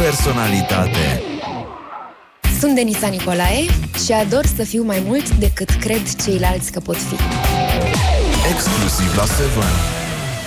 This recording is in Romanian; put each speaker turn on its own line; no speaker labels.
personalitate.
Sunt Denisa Nicolae și ador să fiu mai mult decât cred ceilalți că pot fi.
Exclusiv la 7.